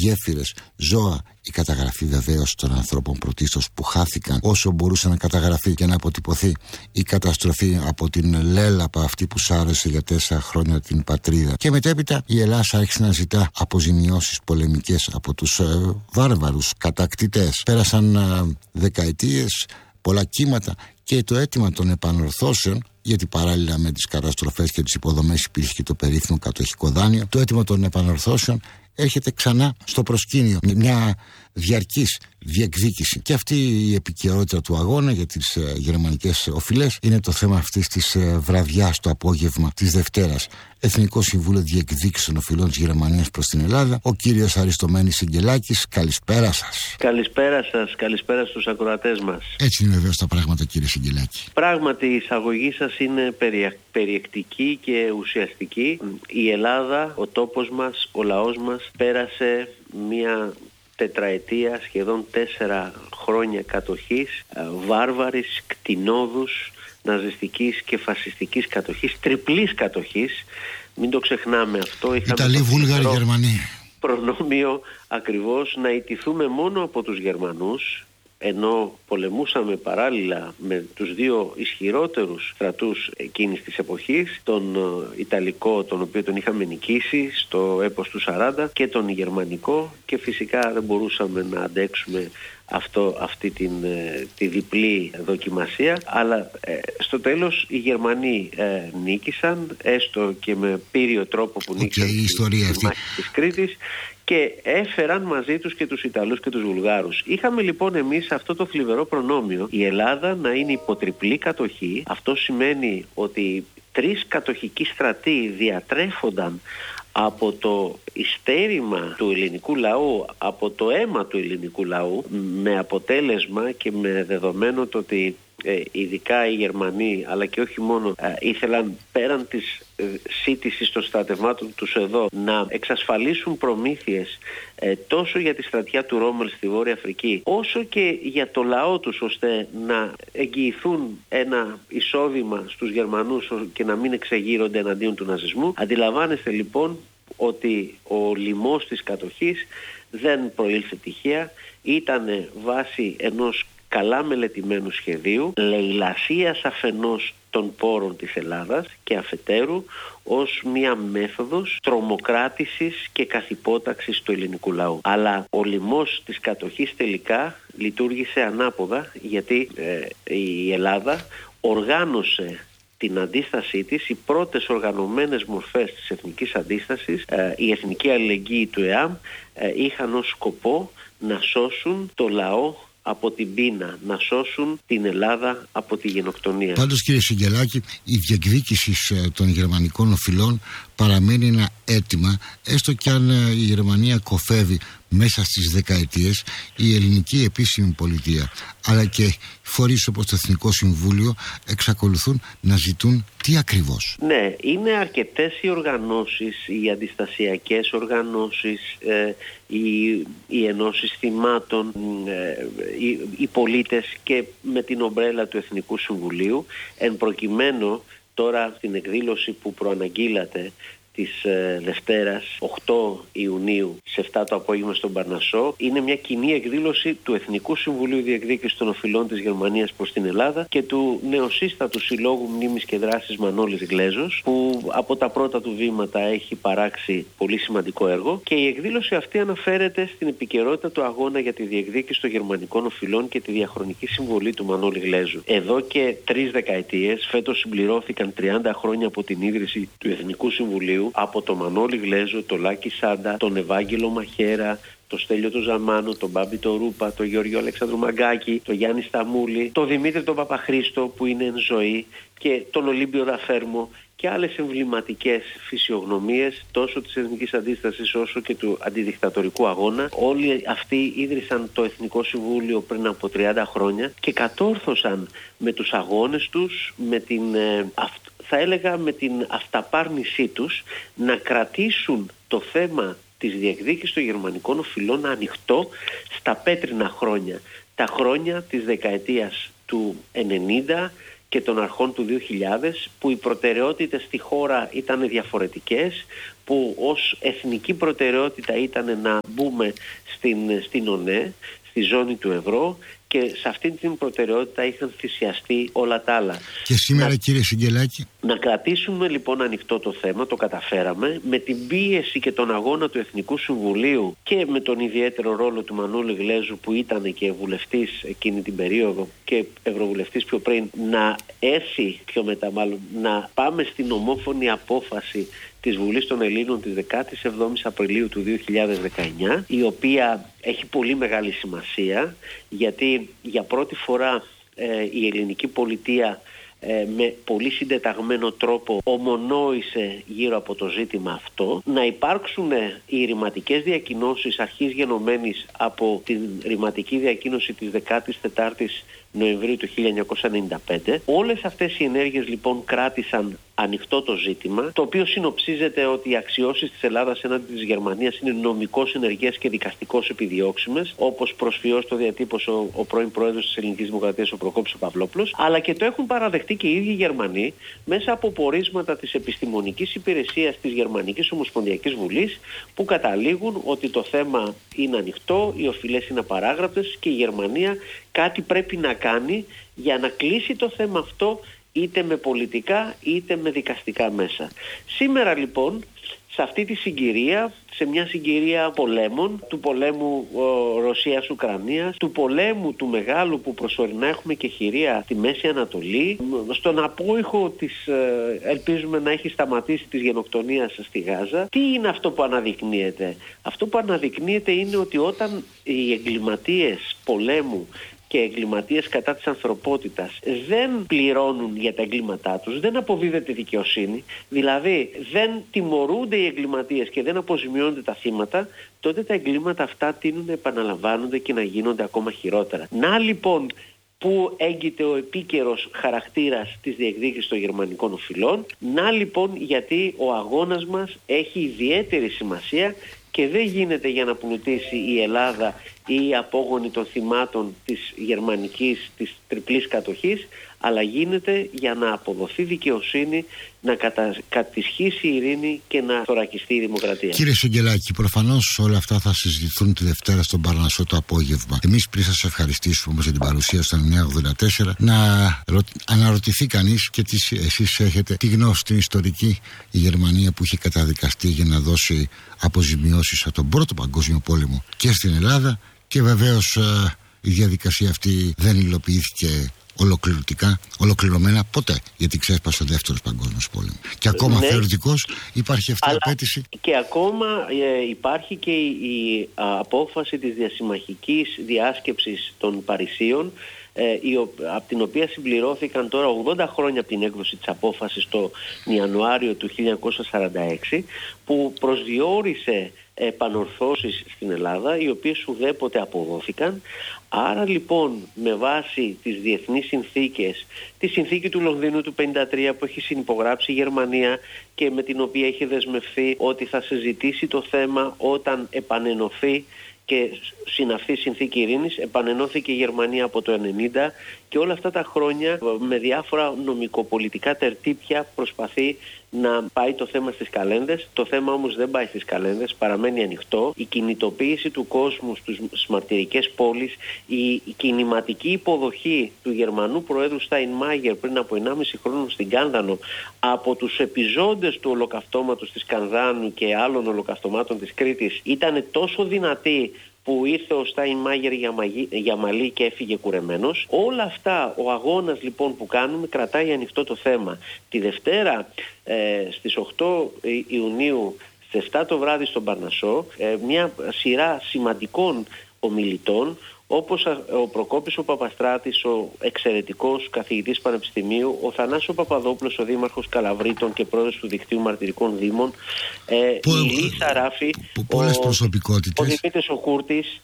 γέφυρες, ζώα, η καταγραφή βεβαίως των ανθρώπων πρωτίστως που χάθηκαν όσο μπορούσε να καταγραφεί και να αποτυπωθεί, η καταστροφή από την λέλαπα αυτή που σάρωσε για 4 χρόνια την πατρίδα. Και μετέπειτα η Ελλάδα άρχισε να ζητά αποζημιώσεις πολεμικές από τους βάρβαρους κατακτητές. Πέρασαν δεκαετίες, πολλά κύματα και το αίτημα των επανορθώσεων, γιατί παράλληλα με τις καταστροφές και τις υποδομές υπήρχε και το περίφημο κατοχικό δάνειο, το αίτημα των επανορθώσεων έρχεται ξανά στο προσκήνιο, μια διαρκής διεκδίκηση. Και αυτή η επικαιρότητα του αγώνα για τις γερμανικές οφειλές είναι το θέμα αυτής της βραδιάς, το απόγευμα της Δευτέρας. Εθνικό Συμβούλιο Διεκδίκησης των Οφειλών της Γερμανίας προς την Ελλάδα, ο κύριος Αριστομένης Συγγελάκης. Καλησπέρα σας. Καλησπέρα σας, καλησπέρα στους ακροατές μας. Έτσι είναι βεβαίως τα πράγματα, κύριε Συγγελάκη. Πράγματι η εισαγωγή σας είναι περιεκτική και ουσιαστική. Η Ελλάδα, ο τόπος μας, ο λαός μας πέρασε μια τετραετία, σχεδόν 4 χρόνια κατοχής, βάρβαρης, κτηνόδους, ναζιστικής και φασιστικής κατοχής, τριπλής κατοχής. Μην το ξεχνάμε αυτό. Ιταλοί, Βούλγαροι, Γερμανοί. Προνόμιο ακριβώς να ιτηθούμε μόνο από τους Γερμανούς, ενώ πολεμούσαμε παράλληλα με τους δύο ισχυρότερους στρατούς εκείνης της εποχής, τον Ιταλικό, τον οποίο τον είχαμε νικήσει στο έπος του 40, και τον Γερμανικό, και φυσικά δεν μπορούσαμε να αντέξουμε αυτή τη διπλή δοκιμασία, αλλά στο τέλος οι Γερμανοί νίκησαν, έστω και με πύριο τρόπο που νίκησαν τη μάχη της Κρήτης, και έφεραν μαζί τους και τους Ιταλούς και τους Βουλγάρους. Είχαμε λοιπόν εμείς αυτό το θλιβερό προνόμιο, η Ελλάδα να είναι υπό τριπλή κατοχή. Αυτό σημαίνει ότι 3 κατοχικοί στρατοί διατρέφονταν από το ιστέρημα του ελληνικού λαού, από το αίμα του ελληνικού λαού, με αποτέλεσμα και με δεδομένο το ότι ειδικά οι Γερμανοί, αλλά και όχι μόνο, ήθελαν πέραν της σύντησης των στρατευμάτων τους εδώ να εξασφαλίσουν προμήθειες τόσο για τη στρατιά του Ρόμελ στη Βόρεια Αφρική, όσο και για το λαό τους, ώστε να εγγυηθούν ένα εισόδημα στους Γερμανούς και να μην εξεγείρονται εναντίον του ναζισμού. Αντιλαμβάνεστε λοιπόν ότι ο λοιμός της κατοχής δεν προήλθε τυχαία, ήταν βάση ενός καλά μελετημένου σχεδίου, λαιλασίας αφενός των πόρων της Ελλάδας και αφετέρου ως μία μέθοδος τρομοκράτησης και καθυπόταξης του ελληνικού λαού. Αλλά ο λοιμός της κατοχής τελικά λειτουργήσε ανάποδα, γιατί η Ελλάδα οργάνωσε την αντίστασή της. Οι πρώτες οργανωμένες μορφές της εθνικής αντίστασης, η εθνική αλληλεγγύη του ΕΑΜ, είχαν ως σκοπό να σώσουν το λαό από την πείνα, να σώσουν την Ελλάδα από τη γενοκτονία. Πάντως, κύριε Συγγελάκη, η διεκδίκηση των γερμανικών οφειλών παραμένει ένα αίτημα, έστω και αν η Γερμανία κοφεύει μέσα στις δεκαετίες, η ελληνική επίσημη πολιτεία αλλά και φορείς όπως το Εθνικό Συμβούλιο εξακολουθούν να ζητούν τι ακριβώς? Ναι, είναι αρκετές οι οργανώσεις, οι αντιστασιακές οργανώσεις, οι ενώσεις θυμάτων, οι πολίτες, και με την ομπρέλα του Εθνικού Συμβουλίου. Εν προκειμένου, τώρα στην εκδήλωση που προαναγγείλατε της Δευτέρας 8 Ιουνίου σε 7 το απόγευμα στον Παρνασσό, είναι μια κοινή εκδήλωση του Εθνικού Συμβουλίου Διεκδίκησης των Οφειλών της Γερμανίας προς την Ελλάδα και του νεοσύστατου Συλλόγου Μνήμης και Δράσης Μανώλης Γλέζος, που από τα πρώτα του βήματα έχει παράξει πολύ σημαντικό έργο, και η εκδήλωση αυτή αναφέρεται στην επικαιρότητα του αγώνα για τη διεκδίκηση των γερμανικών οφειλών και τη διαχρονική συμβολή του Μανώλη Γλέζου. Εδώ και 3 δεκαετίες, φέτος συμπληρώθηκαν 30 χρόνια από την ίδρυση του Εθνικού Συμβουλίου, από τον Μανώλη Γλέζο, τον Λάκη Σάντα, τον Ευάγγελο Μαχέρα, τον Στέλιο τον Ζαμάνο, τον Μπάμπη τον Ρούπα, τον Γιώργιο Αλέξανδρο Μαγκάκη, τον Γιάννη Σταμούλη, τον Δημήτρη τον Παπαχρήστο που είναι εν ζωή, και τον Ολύμπιο Δαφέρμο, και άλλες εμβληματικές φυσιογνωμίες τόσο της εθνικής αντίστασης όσο και του αντιδικτατορικού αγώνα. Όλοι αυτοί ίδρυσαν το Εθνικό Συμβούλιο πριν από 30 χρόνια και κατόρθωσαν με τους αγώνες τους, με την θα έλεγα με την αυταπάρνησή τους, να κρατήσουν το θέμα της διεκδίκησης των γερμανικών οφειλών ανοιχτό στα πέτρινα χρόνια. Τα χρόνια της δεκαετίας του 90 και των αρχών του 2000, που οι προτεραιότητες στη χώρα ήταν διαφορετικές, που ως εθνική προτεραιότητα ήταν να μπούμε στην ΟΝΕ, στη ζώνη του ευρώ, και σε αυτή την προτεραιότητα είχαν θυσιαστεί όλα τα άλλα. Και σήμερα, κύριε Συγγελάκη, να κρατήσουμε λοιπόν ανοιχτό το θέμα, το καταφέραμε, με την πίεση και τον αγώνα του Εθνικού Συμβουλίου και με τον ιδιαίτερο ρόλο του Μανώλη Γλέζου, που ήταν και βουλευτής εκείνη την περίοδο και ευρωβουλευτής πιο πριν, να έρθει πιο μετά μάλλον, να πάμε στην ομόφωνη απόφαση της Βουλής των Ελλήνων της 17ης Απριλίου του 2019, η οποία έχει πολύ μεγάλη σημασία, γιατί για πρώτη φορά η ελληνική πολιτεία με πολύ συντεταγμένο τρόπο ομονόησε γύρω από το ζήτημα αυτό. Να υπάρξουν οι ρηματικές διακοινώσεις αρχής γενομένης από την ρηματική διακοίνωση της 14ης Νοεμβρίου του 1995. Όλες αυτές οι ενέργειες λοιπόν κράτησαν ανοιχτό το ζήτημα, το οποίο συνοψίζεται ότι οι αξιώσεις της Ελλάδας έναντι της Γερμανίας είναι νομικώς, ενεργές και δικαστικώς επιδιώξιμες, όπως προσφυώς το διατύπωσε ο πρώην πρόεδρος της Ελληνικής Δημοκρατίας, ο Προκόπης ο Παυλόπουλος, αλλά και το έχουν παραδεχτεί και οι ίδιοι Γερμανοί μέσα από πορίσματα της επιστημονικής υπηρεσίας της Γερμανικής Ομοσπονδιακής Βουλής, που καταλήγουν ότι το θέμα είναι ανοιχτό, οι οφειλές είναι απαράγραπτες και η Γερμανία κάτι πρέπει να κάνει για να κλείσει το θέμα αυτό, είτε με πολιτικά είτε με δικαστικά μέσα. Σήμερα λοιπόν, σε αυτή τη συγκυρία, σε μια συγκυρία πολέμων, του πολέμου Ρωσίας-Ουκρανίας, του πολέμου του μεγάλου που προσωρινά έχουμε και χειρία στη Μέση Ανατολή, στον απόϊχο της, ελπίζουμε να έχει σταματήσει, της γενοκτονίας στη Γάζα, τι είναι αυτό που αναδεικνύεται? Αυτό που αναδεικνύεται είναι ότι όταν οι εγκληματίες πολέμου και εγκληματίες κατά της ανθρωπότητας δεν πληρώνουν για τα εγκλήματά τους, δεν αποδίδεται δικαιοσύνη, δηλαδή δεν τιμωρούνται οι εγκληματίες και δεν αποζημιώνονται τα θύματα, τότε τα εγκλήματα αυτά τείνουν να επαναλαμβάνονται και να γίνονται ακόμα χειρότερα. Να λοιπόν που έγκυται ο επίκαιρος χαρακτήρας της διεκδίκησης των γερμανικών οφειλών, να λοιπόν γιατί ο αγώνας μας έχει ιδιαίτερη σημασία και δεν γίνεται για να πλουτίσει η Ελλάδα ή οι απόγονοι των θυμάτων της γερμανικής, της τριπλής κατοχής, αλλά γίνεται για να αποδοθεί δικαιοσύνη, να κατησχίσει η ειρήνη και να θωρακιστεί η δημοκρατία. Κύριε Συγγελάκη, προφανώς όλα αυτά θα συζητηθούν τη Δευτέρα στον Παρνασσό το απόγευμα. Εμείς πριν σας ευχαριστήσουμε όμως για την παρουσία στο 984, να αναρωτηθεί κανείς, και εσείς έχετε τη γνώση την ιστορική, η Γερμανία που είχε καταδικαστεί για να δώσει αποζημιώσεις από τον Πρώτο Παγκόσμιο Πόλεμο και στην Ελλάδα, και βεβαίως η διαδικασία αυτή δεν υλοποιήθηκε ολοκληρωμένα ποτέ, γιατί ξέσπασε ο Δεύτερος Παγκόσμιος Πόλεμος. Και ακόμα θεωρητικώς υπάρχει αυτή η απέτηση. Και ακόμα υπάρχει και η απόφαση της διασημαχικής διάσκεψης των Παρισίων, από την οποία συμπληρώθηκαν τώρα 80 χρόνια από την έκδοση της απόφασης το Ιανουάριο του 1946, που προσδιορίσε επανορθώσεις στην Ελλάδα, οι οποίες ουδέποτε αποδόθηκαν. Άρα λοιπόν, με βάση τις διεθνείς συνθήκες, τη συνθήκη του Λονδίνου του 1953 που έχει συνυπογράψει η Γερμανία και με την οποία έχει δεσμευθεί ότι θα συζητήσει το θέμα όταν επανενωθεί και συναυθεί συνθήκη ειρήνης, επανενώθηκε η Γερμανία από το 1990 και όλα αυτά τα χρόνια με διάφορα νομικοπολιτικά τερτύπια προσπαθεί να πάει το θέμα στις καλένδες. Το θέμα όμως δεν πάει στις καλένδες, παραμένει ανοιχτό. Η κινητοποίηση του κόσμου στις μαρτυρικές πόλεις, η κινηματική υποδοχή του Γερμανού Προέδρου Στάινμάγερ πριν από 1,5 χρόνο στην Κάνδανο από τους επιζώντες του ολοκαυτώματος της Κανδάνου και άλλων ολοκαυτωμάτων της Κρήτης ήταν τόσο δυνατή που ήρθε ο Στάινμάγερ για μαλλί και έφυγε κουρεμένος. Όλα αυτά, ο αγώνας λοιπόν που κάνουμε κρατάει ανοιχτό το θέμα. Τη Δευτέρα στις 8 Ιουνίου στις 7 το βράδυ στον Παρνασσό, μια σειρά σημαντικών ομιλητών, όπως ο Προκόπης ο Παπαστράτης, ο εξαιρετικός καθηγητής πανεπιστημίου, ο Θανάσης Παπαδόπουλος, ο δήμαρχος Καλαβρίτων και πρόεδρος του Δικτύου Μαρτυρικών Δήμων, η Λίσσα Ράφη, ο Δημήτρης ο Κούρτης,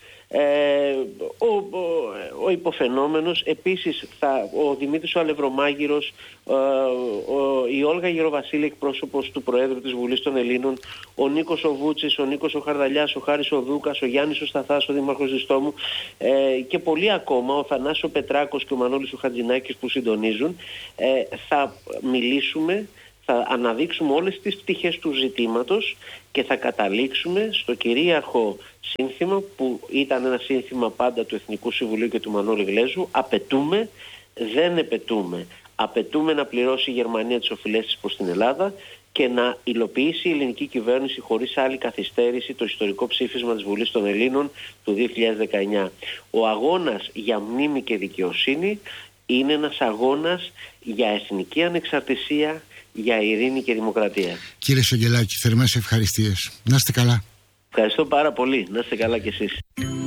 ο υποφαινόμενος, επίσης ο Δημήτρης ο Αλευρομάγειρος, η Όλγα Γεροβασίλη, εκπρόσωπος του Προέδρου της Βουλής των Ελλήνων, ο Νίκος ο Βούτσης, ο Νίκος ο Χαρδαλιάς, ο Χάρης ο Δούκας, ο Γιάννης ο Σταθάς, ο Δήμαρχος Διστόμου, και πολλοί ακόμα, ο Θανάσης Πετράκος και ο Μανώλης ο Χατζηνάκης που συντονίζουν, θα μιλήσουμε, θα αναδείξουμε όλες τις πτυχές του ζητήματος και θα καταλήξουμε στο κυρίαρχο σύνθημα που ήταν ένα σύνθημα πάντα του Εθνικού Συμβουλίου και του Μανώλη Γλέζου: απαιτούμε, δεν επαιτούμε. Απαιτούμε να πληρώσει η Γερμανία τις οφειλές της προς την Ελλάδα και να υλοποιήσει η ελληνική κυβέρνηση χωρίς άλλη καθυστέρηση το ιστορικό ψήφισμα της Βουλής των Ελλήνων του 2019. Ο αγώνας για μνήμη και δικαιοσύνη είναι ένας αγώνας για εθνική ανεξαρτησία, για ειρήνη και δημοκρατία. Κύριε Σογγελάκη, θερμές ευχαριστίες. Να είστε καλά. Ευχαριστώ πάρα πολύ. Να είστε καλά κι εσείς.